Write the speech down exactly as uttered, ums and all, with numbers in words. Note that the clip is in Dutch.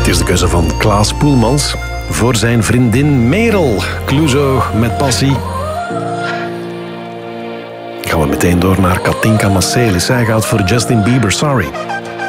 is de keuze van Klaas Poelmans voor zijn vriendin Merel. Clouseau met passie. Gaan we meteen door naar Katinka Marcelis. Zij gaat voor Justin Bieber, Sorry.